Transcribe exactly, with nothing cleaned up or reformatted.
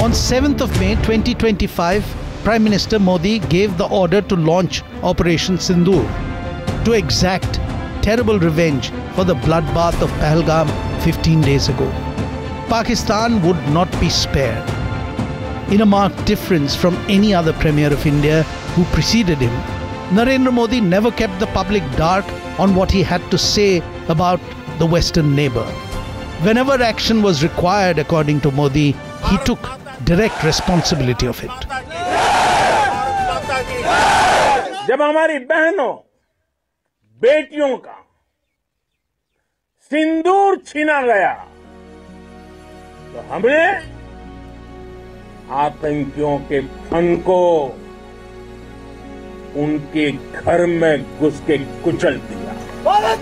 On seventh of May twenty twenty-five, Prime Minister Modi gave the order to launch Operation Sindoor to exact terrible revenge for the bloodbath of Pahalgam fifteen days ago. Pakistan would not be spared. In a marked difference from any other Premier of India who preceded him, Narendra Modi never kept the public dark on what he had to say about the Western neighbour. Whenever action was required, according to Modi, he took direct responsibility of it. जब हमारी बहनों, बेटियों का सिंदूर छीना गया, तो हमने आतंकियों के फन को उनके घर में घुस के कुचल दिया।